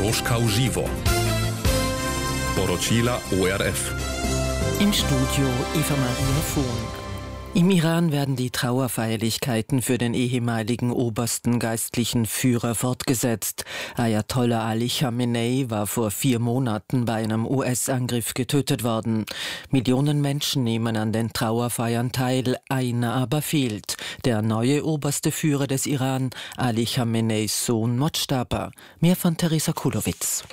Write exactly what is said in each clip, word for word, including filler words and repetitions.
Koroška v živo. Poročila O R F. Im Studio Eva Maria Vohn. Im Iran werden die Trauerfeierlichkeiten für den ehemaligen obersten geistlichen Führer fortgesetzt. Ayatollah Ali Khamenei war vor vier Monaten bei einem U S-Angriff getötet worden. Millionen Menschen nehmen an den Trauerfeiern teil, einer aber fehlt. Der neue oberste Führer des Iran, Ali Khameneis Sohn Mojtaba. Mehr von Teresa Kulowitz.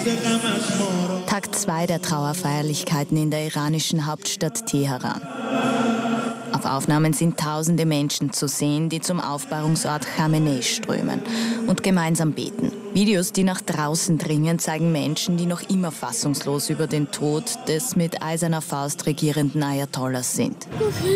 Tag zwei der Trauerfeierlichkeiten in der iranischen Hauptstadt Teheran. Auf Aufnahmen sind tausende Menschen zu sehen, die zum Aufbahrungsort Khamenei strömen und gemeinsam beten. Videos, die nach draußen dringen, zeigen Menschen, die noch immer fassungslos über den Tod des mit eiserner Faust regierenden Ayatollahs sind.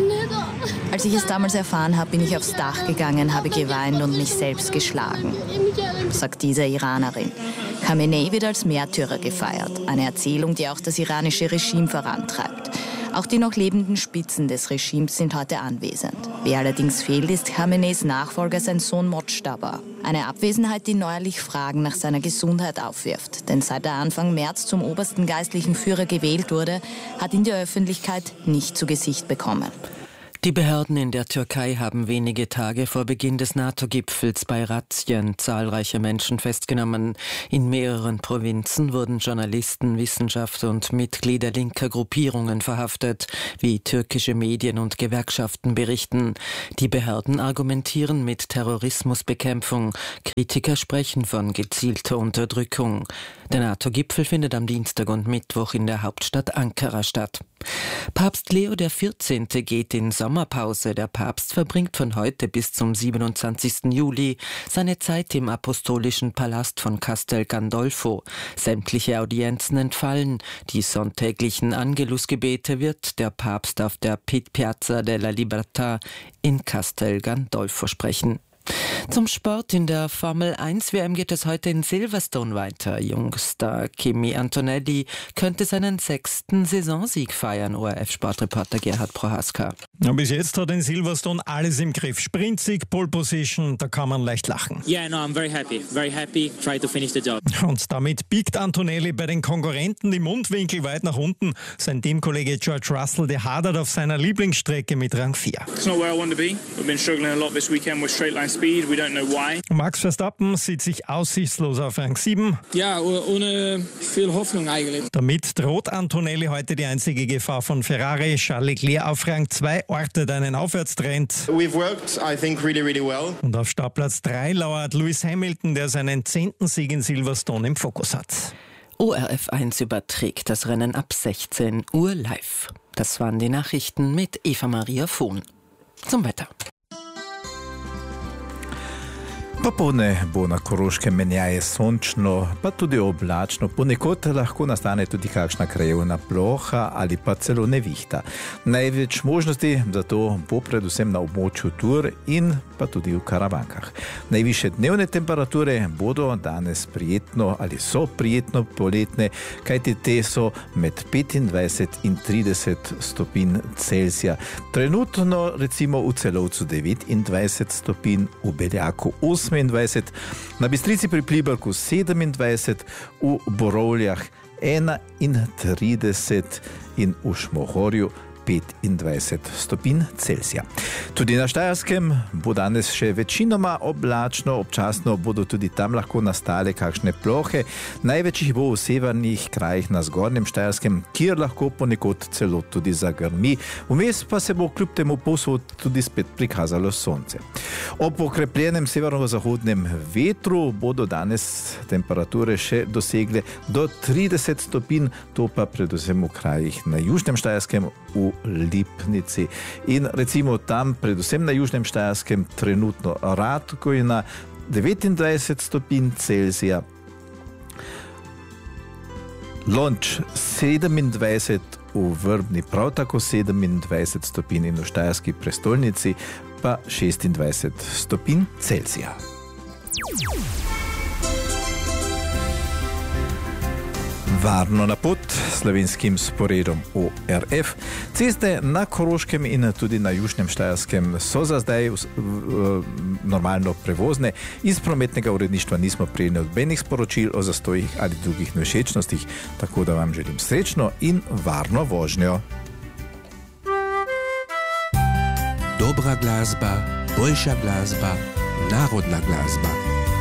Als ich es damals erfahren habe, bin ich aufs Dach gegangen, habe geweint und mich selbst geschlagen, sagt diese Iranerin. Khamenei wird als Märtyrer gefeiert, eine Erzählung, die auch das iranische Regime vorantreibt. Auch die noch lebenden Spitzen des Regimes sind heute anwesend. Wer allerdings fehlt, ist Khameneis Nachfolger, sein Sohn Mojtaba. Eine Abwesenheit, die neuerlich Fragen nach seiner Gesundheit aufwirft. Denn seit er Anfang März zum obersten geistlichen Führer gewählt wurde, hat ihn die Öffentlichkeit nicht zu Gesicht bekommen. Die Behörden in der Türkei haben wenige Tage vor Beginn des NATO-Gipfels bei Razzien zahlreiche Menschen festgenommen. In mehreren Provinzen wurden Journalisten, Wissenschaftler und Mitglieder linker Gruppierungen verhaftet, wie türkische Medien und Gewerkschaften berichten. Die Behörden argumentieren mit Terrorismusbekämpfung. Kritiker sprechen von gezielter Unterdrückung. Der NATO-Gipfel findet am Dienstag und Mittwoch in der Hauptstadt Ankara statt. Papst Leo der vierzehnte geht in Sommerpause. Der Papst verbringt von heute bis zum siebenundzwanzigsten Juli seine Zeit im apostolischen Palast von Castel Gandolfo. Sämtliche Audienzen entfallen. Die sonntäglichen Angelusgebete wird der Papst auf der Piazza della Libertà in Castel Gandolfo sprechen. Zum Sport in der Formel eins W M geht es heute in Silverstone weiter. Jungstar Kimi Antonelli könnte seinen sechsten Saisonsieg feiern. O R F-Sportreporter Gerhard Prohaska. Ja, bis jetzt hat in Silverstone alles im Griff. Sprintsieg, Pole Position, da kann man leicht lachen. Yeah, no, I'm very happy. Very happy. Try to finish the job. Und damit biegt Antonelli bei den Konkurrenten die Mundwinkel weit nach unten. Sein Teamkollege George Russell, der hadert auf seiner Lieblingsstrecke mit Rang vier. It's not where I want to be. We've been struggling a lot this weekend with straight line speed. We don't know why. Max Verstappen sieht sich aussichtslos auf Rang sieben. Ja, ohne viel Hoffnung eigentlich. Damit droht Antonelli heute die einzige Gefahr von Ferrari. Charles Leclerc auf Rang zwei ortet einen Aufwärtstrend. We've worked, I think, really, really well. Und auf Startplatz drei lauert Lewis Hamilton, der seinen zehnten Sieg in Silverstone im Fokus hat. O R F eins überträgt das Rennen ab sechzehn Uhr live. Das waren die Nachrichten mit Eva Maria Vohn. Zum Wetter. Popoldne bo na Koroškem menjaje sončno, pa tudi oblačno. Ponekod lahko nastane tudi kakšna krajevna ploha ali pa celo nevihta. Največ možnosti za to bo predvsem na območju Tur in pa tudi v Karavankah. Najvišje dnevne temperature bodo danes prijetno ali so prijetno poletne, kajti te so med petindvajset in trideset stopinj Celzija. Trenutno recimo v Celovcu devetindvajset stopinj, v Beljaku osemindvajset, na Bistrici pri Pliberku sedemindvajset, v Borovljah enaintrideset in v Šmohorju petindvajset stopinj Celzija. Tudi na Štajerskem bo danes še večinoma oblačno, občasno bodo tudi tam lahko nastale kakšne plohe. Največ jih bo v severnih krajih na zgornjem Štajerskem, kjer lahko ponekod celo tudi zagrmi. Vmes pa se bo kljub temu povsod tudi spet prikazalo sonce. Ob okrepljenem severno-zahodnem vetru bodo danes temperature še dosegle do trideset stopinj, to pa predvsem v krajih na južnem Štajerskem, v Lipnici. In recimo tam, predvsem na južnem Štajerskem, trenutno Radgojna devetindvajset stopinj Celzija, Lonč sedemindvajset, v Vrbni prav tako sedemindvajset stopinj in v štajerski prestolnici pa šestindvajset stopinj Celzija. Varno na pot slovenskim sporedom O R F. Ceste na Koroškem in tudi na Južnem Štajerskem so za zdaj normalno prevozne. Iz prometnega uredništva nismo prejeli nobenih sporočil o zastojih ali drugih nevšečnostih, tako da vam želim srečno in varno vožnjo. Dobra glasba, boljša glasba, narodna glasba.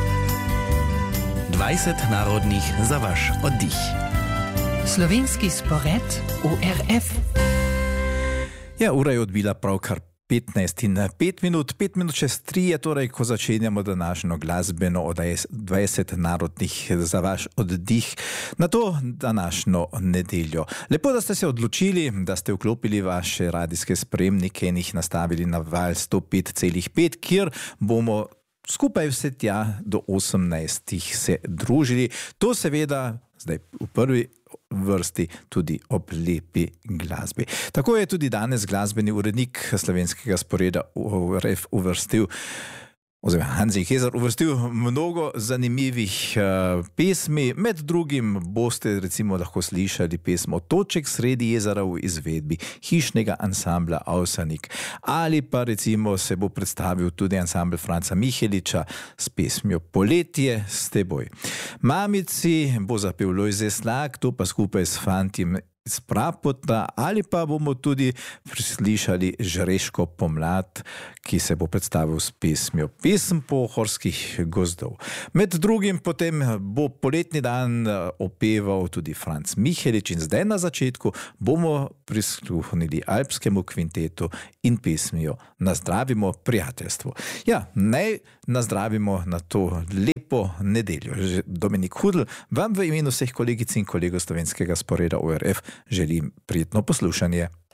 dvajset narodnih za vaš oddih. Slovenski spored O R F. Ja, ura je odbila pravkar petnajst in pet minut, pet minut čez tri je torej, ko začenjamo današnjo glasbeno oddajo dvajset narodnih za vaš oddih na to današnjo nedeljo. Lepo, da ste se odločili, da ste vklopili vaše radijske spremnike in jih nastavili na val sto pet celih pet, kjer bomo skupaj vse tja do osemnajstih se družili. To seveda zdaj v prvi vrsti tudi ob lepi glasbi. Tako je tudi danes glasbeni urednik slovenskega sporeda O R F uvrstil, oziroma Hanzi Hezer uvrstil mnogo zanimivih uh, pesmi. Med drugim boste recimo lahko slišali pesmo Toček sredi jezera v izvedbi hišnega ansambla Avsenik. Ali pa recimo se bo predstavil tudi ansambl Franca Miheliča s pesmijo Poletje s teboj. Mamici bo zapel Lojze Slak, to pa skupaj s fantim iz Prapota, ali pa bomo tudi prislišali Žreško pomlad, ki se bo predstavil s pesmijo Pesem pohorskih gozdov. Med drugim potem bo poletni dan opeval tudi Franc Mihelič in zdaj na začetku bomo prisluhnili alpskemu kvintetu in pesmijo Nazdravimo prijateljstvo. Ja, naj nazdravimo na to lepo nedeljo. Dominik Hudl vam v imenu vseh kolegic in kolegov slovenskega sporeda O R F želim prijetno poslušanje.